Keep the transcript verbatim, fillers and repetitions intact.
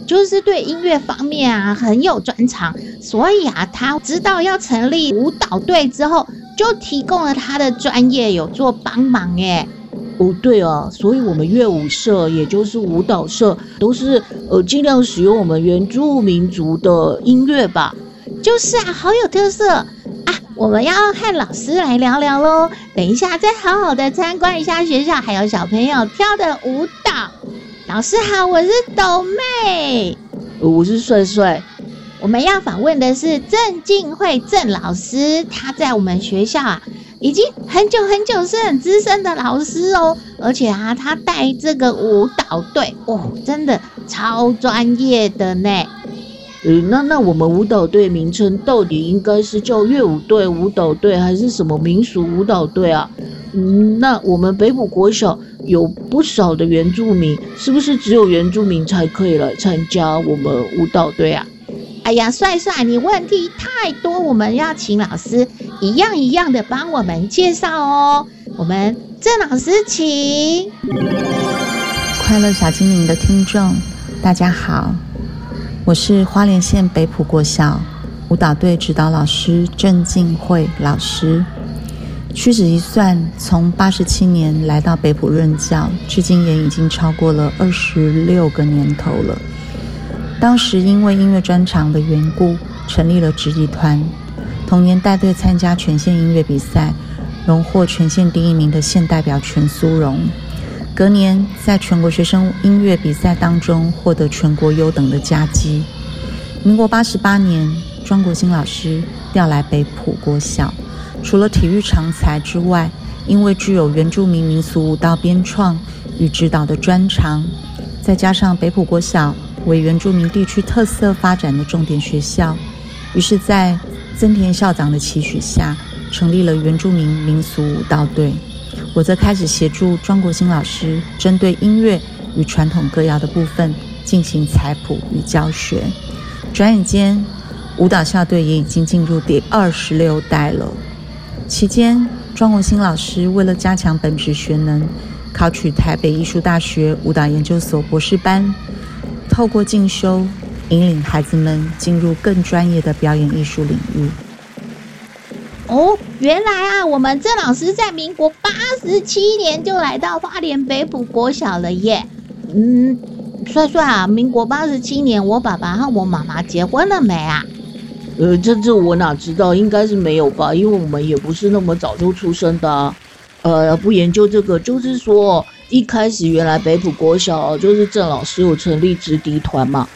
就是对音乐方面啊很有专长，所以啊他知道要成立舞蹈队之后，就提供了他的专业有做帮忙耶。 哦，对啊，所以我们乐舞社也就是舞蹈社都是呃尽量使用我们原住民族的音乐吧。 就是啊，好有特色啊！我们要和老师来聊聊咯，等一下再好好的参观一下学校还有小朋友跳的舞蹈。老师好，我是斗妹。 呃、我是帅帅。 我们要访问的是郑敬慧郑老师，他在我们学校啊已经很久很久，是很资深的老师哦，而且啊他带这个舞蹈队哦，真的超专业的呢。 呃，那那我们舞蹈队名称到底应该是叫乐舞队、舞蹈队，还是什么民俗舞蹈队啊？嗯，那我们北埔国小有不少的原住民，是不是只有原住民才可以来参加我们舞蹈队啊？ 哎呀，帅帅，你问题太多，我们要请老师一样一样的帮我们介绍哦。我们郑老师请。 快乐小精灵的听众，大家好。我是花莲县北埔国小舞蹈队指导老师郑敬慧老师。屈指一算，从八十七年来到北埔任教，至今也已经超过了二十六个年头了。当时因为音乐专长的缘故，成立了直笛团。同年带队参加全县音乐比赛，荣获全县第一名的县代表全苏荣。隔年在全国学生音乐比赛当中获得全国优等的佳绩。民国八十八年，庄国兴老师调来北埔国小，除了体育长才之外，因为具有原住民民俗舞蹈编创与指导的专长，再加上北埔国小为原住民地区特色发展的重点学校，于是在曾田校长的期许下，成立了原住民民俗舞蹈队。我则开始协助庄国兴老师针对音乐与传统歌谣的部分进行采谱与教学。转眼间，舞蹈校队也已经进入第二十六代了。期间，庄国兴老师为了加强本职学能，考取台北艺术大学舞蹈研究所博士班，透过进修，引领孩子们进入更专业的表演艺术领域。 哦，原来啊，我们郑老师在民国八十七年就来到花莲北埔国小了耶。嗯，帅帅啊，民国八十七年，我爸爸和我妈妈结婚了没啊？ 呃，这这我哪知道，应该是没有吧，因为我们也不是那么早就出生的啊。呃，不研究这个，就是说一开始原来北埔国小就是郑老师有成立直笛团嘛，